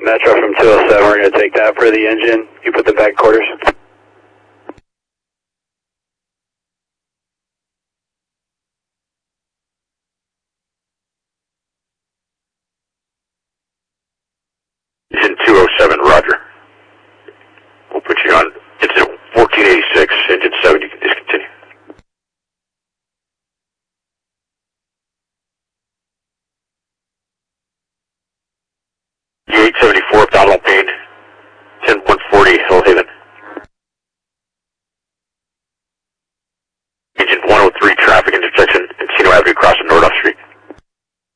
Metro from 207, we're going to take that for the engine. You put the back quarters.